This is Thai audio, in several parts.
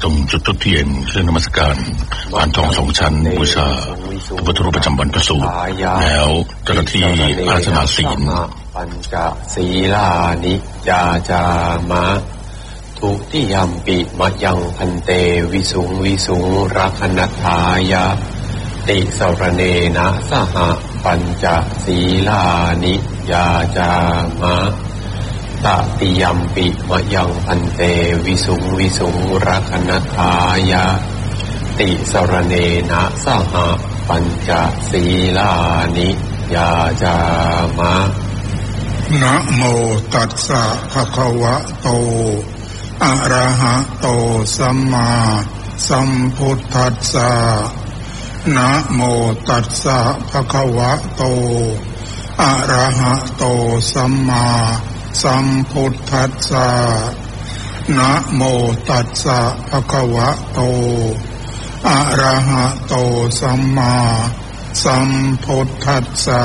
ส่งจุดธูปเทียนเครื่องนมัสการพานทอง2 ชั้นบูชาพระพุทธรูปประจำวันพระสูตรแล้วเจ้าหน้าที่อาสนะศีลปัญจศีลานิจาจามะทุติยัมปิมะยังพันเตวิสุงวิสุงรักนัฏฐายะติสรเนนะสหปัญจศีลานิจาจามะตติยัมปิมะยังพันเตวิสุงวิสุงรักนัฏฐายะติสรเนนะสหปัญจศีลานิจาจามะนะโมตัสสะภะคะวะโตอะระหะโตสัมมาสัมพุทธัสสะนะโมตัสสะภะคะวะโตอะระหะโตสัมมาสัมพุทธัสสะนะโมตัสสะภะคะวะโตอะระหะโตสัมมาสัมพุทธัสสะ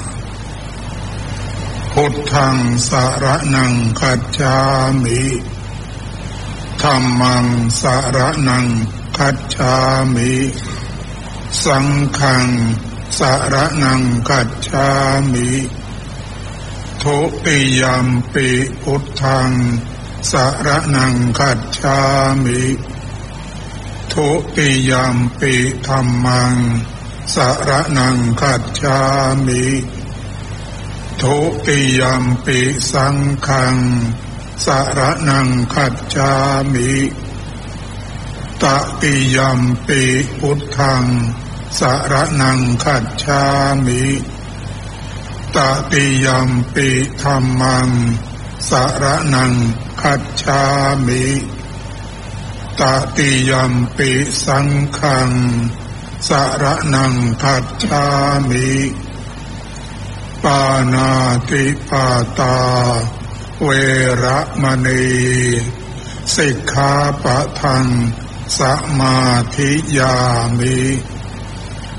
พุทธังสรณังคัจฉามิธัมมังสรณังคัจฉามิสังฆังสรณังคัจฉามิทุติยัมปิพุทธังสรณังคัจฉามิทุติยัมปิธัมมังสรณังคัจฉามิทุติยัมปิสังฆังสรณังคัจฉามิตติยัมปิพุทธังสรณังคัจฉามิตติยัมปิธัมมังสรณังคัจฉามิตติยัมปิสังฆังสรณังคัจฉามิปานาติปาตาเวระมณีสิกขาปะทังสมาธิยามิ